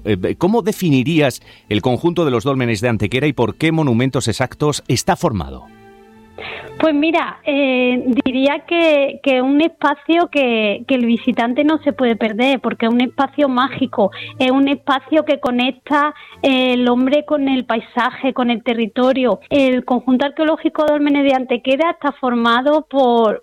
¿Cómo definirías el conjunto de los dólmenes de Antequera y por qué monumentos exactos está formado? Pues mira, diría que es un espacio que el visitante no se puede perder, porque es un espacio mágico, es un espacio que conecta el hombre con el paisaje, con el territorio. El conjunto arqueológico Dólmenes de Antequera está formado por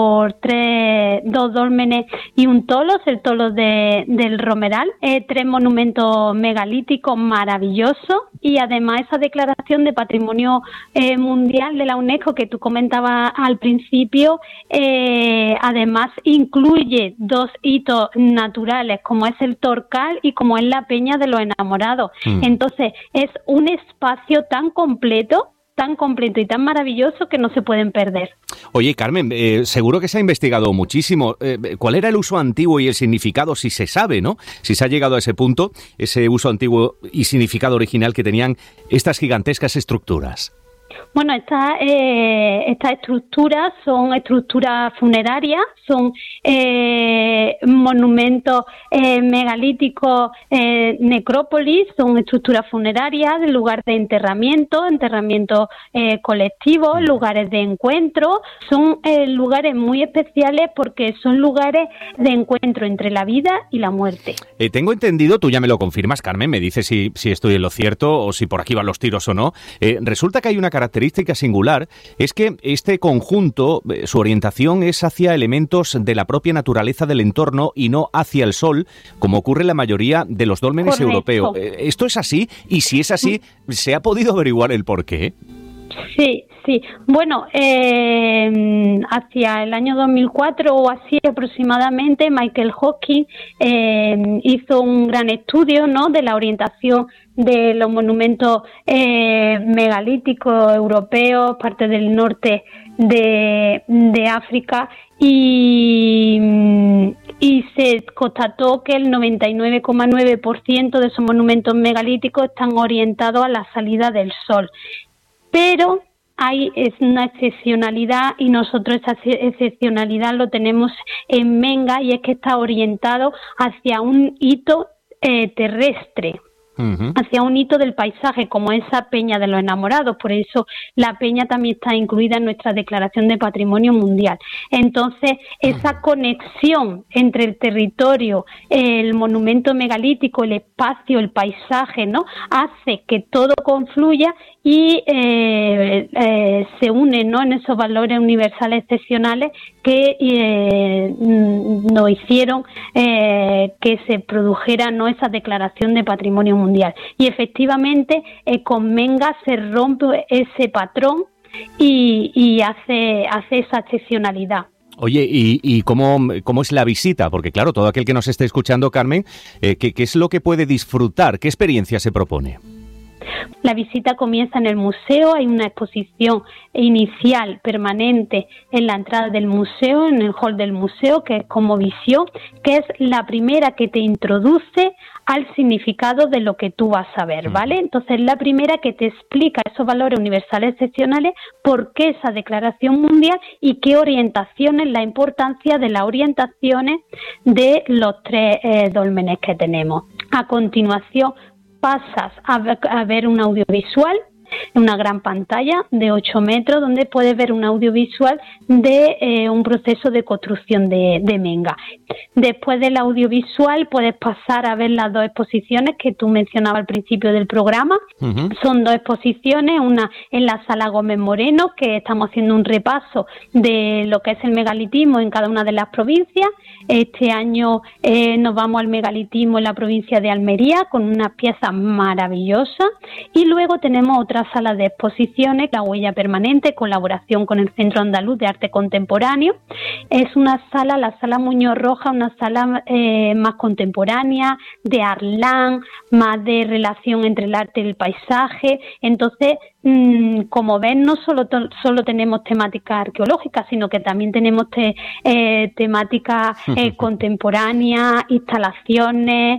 dos dólmenes y un tolos, el tolos del Romeral, 3 monumentos megalíticos maravillosos, y además esa declaración de Patrimonio Mundial de la UNESCO que tú comentabas al principio, además incluye 2 hitos naturales, como es el Torcal y como es la Peña de los Enamorados. Entonces es un espacio tan completo y tan maravilloso que no se pueden perder. Oye, Carmen, seguro que se ha investigado muchísimo. ¿Cuál era el uso antiguo y el significado, si se sabe, ¿no? Si se ha llegado a ese punto, ese uso antiguo y significado original que tenían estas gigantescas estructuras. Bueno, estas estructuras son estructuras funerarias, son monumentos megalíticos, necrópolis, son estructuras funerarias, lugar de enterramiento colectivos, lugares de encuentro. Son lugares muy especiales porque son lugares de encuentro entre la vida y la muerte. Tengo entendido, tú ya me lo confirmas, Carmen, me dices si estoy en lo cierto o si por aquí van los tiros o no. Resulta que hay una característica singular, es que este conjunto, su orientación es hacia elementos de la propia naturaleza del entorno y no hacia el sol, como ocurre en la mayoría de los dólmenes europeos. ¿Esto es así? Y si es así, ¿se ha podido averiguar el porqué? Sí. Bueno, hacia el año 2004 o así aproximadamente, Michael Hawking hizo un gran estudio, ¿no?, de la orientación de los monumentos megalíticos europeos, parte del norte de África, y se constató que el 99,9% de esos monumentos megalíticos están orientados a la salida del sol. Pero es una excepcionalidad, y nosotros esa excepcionalidad lo tenemos en Menga, y es que está orientado hacia un hito terrestre, hacia un hito del paisaje, como esa Peña de los Enamorados. Por eso la peña también está incluida en nuestra Declaración de Patrimonio Mundial. Entonces, esa conexión entre el territorio, el monumento megalítico, el espacio, el paisaje, ¿no?, hace que todo confluya y se une, ¿no?, en esos valores universales excepcionales que nos hicieron que se produjera, ¿no?, esa Declaración de Patrimonio Mundial. Y efectivamente con Menga se rompe ese patrón y hace esa excepcionalidad. Oye, ¿y cómo es la visita? Porque claro, todo aquel que nos esté escuchando, Carmen, ¿qué es lo que puede disfrutar? ¿Qué experiencia se propone? La visita comienza en el museo, hay una exposición inicial permanente en la entrada del museo, en el hall del museo, que es como visión, que es la primera que te introduce al significado de lo que tú vas a ver, ¿vale? Entonces, la primera que te explica esos valores universales excepcionales, por qué esa declaración mundial y qué orientaciones, la importancia de las orientaciones de los 3 dólmenes que tenemos. A continuación, pasas a ver un audiovisual en una gran pantalla de 8 metros, donde puedes ver un audiovisual de un proceso de construcción de Menga. Después del audiovisual puedes pasar a ver las 2 exposiciones que tú mencionabas al principio del programa. Son 2 exposiciones, una en la Sala Gómez Moreno, que estamos haciendo un repaso de lo que es el megalitismo en cada una de las provincias. Este año nos vamos al megalitismo en la provincia de Almería con unas piezas maravillosas, y luego tenemos otra sala de exposiciones, La Huella Permanente, colaboración con el Centro Andaluz de Arte Contemporáneo. Es una sala, la Sala Muñoz Roja, una sala más contemporánea, de Arlán, más de relación entre el arte y el paisaje. Entonces, como ven, no solo tenemos temática arqueológica, sino que también tenemos temática contemporánea, instalaciones,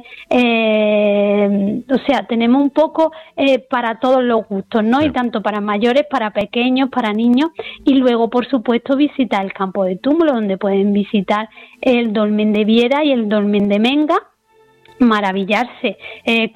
o sea, tenemos un poco para todos los gustos, ¿no? Sí. Y tanto para mayores, para pequeños, para niños, y luego, por supuesto, visitar el campo de túmulo, donde pueden visitar el dolmen de Viera y el dolmen de Menga, maravillarse